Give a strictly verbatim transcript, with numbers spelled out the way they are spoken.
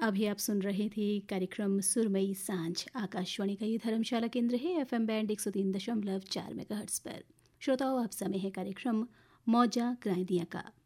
अभी आप सुन रहे थे कार्यक्रम सुरमई सांझ। आकाशवाणी का ये धर्मशाला केंद्र है, एफएम बैंड एक सौ तीन दशमलव चार मेगाहर्ट्ज पर। श्रोताओं, अब समय है कार्यक्रम मौजा ग्रांदिया का।